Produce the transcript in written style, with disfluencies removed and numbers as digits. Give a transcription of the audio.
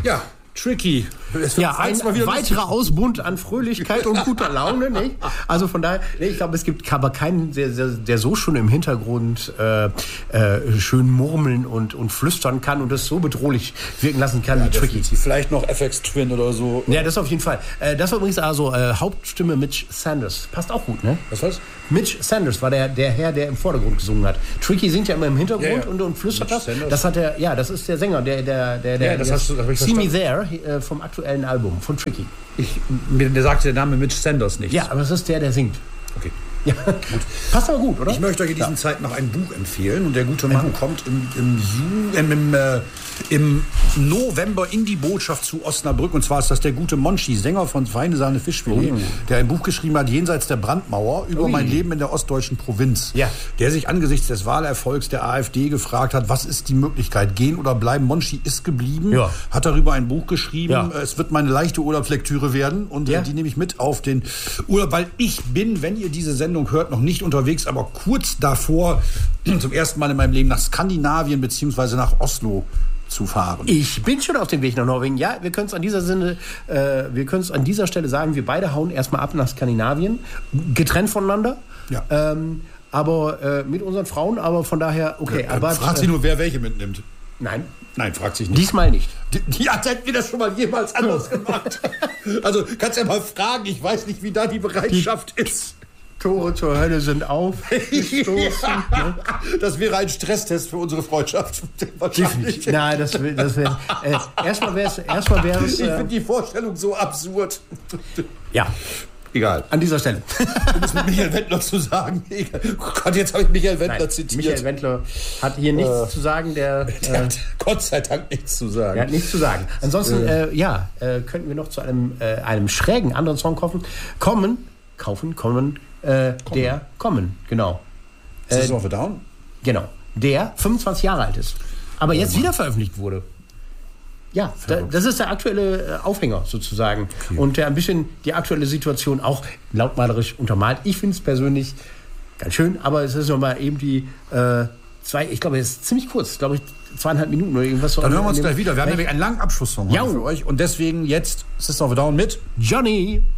Ja, Tricky. Ja, ein weiterer Ausbund an Fröhlichkeit und guter Laune. Nicht? Also von daher, ich glaube, es gibt aber keinen, der so schon im Hintergrund schön murmeln und flüstern kann und das so bedrohlich wirken lassen kann wie Tricky. Vielleicht noch FX Twin oder so. Ja, das auf jeden Fall. Das war übrigens also Hauptstimme Mitch Sanders. Passt auch gut, ne? Was war's? Mitch Sanders war der Herr, der im Vordergrund gesungen hat. Tricky singt ja immer im Hintergrund und flüstert Mitch das. Sanders. Das hat das ist der Sänger, der das hast du, hab ich See Me verstanden. There vom aktuellen Album von Tricky. Mir sagte der Name Mitch Sanders nichts. Ja, aber es ist der singt. Okay. Ja. Passt aber gut, oder? Ich möchte euch in diesen Zeiten noch ein Buch empfehlen. Und der gute Mann kommt im November in die Botschaft zu Osnabrück. Und zwar ist das der gute Monchi, Sänger von Feine Sahne Fischfilet, der ein Buch geschrieben hat, Jenseits der Brandmauer, über mein Leben in der ostdeutschen Provinz. Ja. Der sich angesichts des Wahlerfolgs der AfD gefragt hat, was ist die Möglichkeit, gehen oder bleiben? Monchi ist geblieben, hat darüber ein Buch geschrieben. Ja. Es wird meine leichte Urlaubslektüre werden. Und die nehme ich mit auf den Urlaub, weil ich bin, wenn ihr diese Sendung hört, noch nicht unterwegs, aber kurz davor, zum ersten Mal in meinem Leben nach Skandinavien bzw. nach Oslo zu fahren. Ich bin schon auf dem Weg nach Norwegen. Ja, wir können es an dieser Stelle sagen, wir beide hauen erstmal ab nach Skandinavien, getrennt voneinander. Ja. Aber mit unseren Frauen, aber von daher, okay. Aber fragt sich nur, wer welche mitnimmt. Nein, fragt sich nicht. Diesmal nicht. Ja, hätten wir das schon mal jemals anders gemacht. Also, kannst ja mal fragen, ich weiß nicht, wie da die Bereitschaft ist. Tore zur Hölle sind aufgestoßen. Ja. Das wäre ein Stresstest für unsere Freundschaft. Wahrscheinlich. Nein, das wäre. Erstmal wäre es. Ich finde die Vorstellung so absurd. Ja. Egal. An dieser Stelle. Du musst mit Michael Wendler zu sagen. Oh Gott, jetzt habe ich Michael Wendler zitiert. Michael Wendler hat hier nichts zu sagen. Der hat Gott sei Dank nichts zu sagen. Er hat nichts zu sagen. Ansonsten, könnten wir noch zu einem schrägen anderen Song kommen. Genau. System of a Down? Genau. Der 25 Jahre alt ist. Aber jetzt wieder veröffentlicht wurde. Ja, das ist der aktuelle Aufhänger sozusagen. Okay. Und der ein bisschen die aktuelle Situation auch lautmalerisch untermalt. Ich finde es persönlich ganz schön, aber es ist nochmal eben die ich glaube, es ist ziemlich kurz, glaube ich, 2,5 Minuten oder irgendwas. Dann hören wir uns gleich wieder. Wir haben nämlich einen langen Abschlusssong für euch. Und deswegen jetzt System of a Down mit Johnny.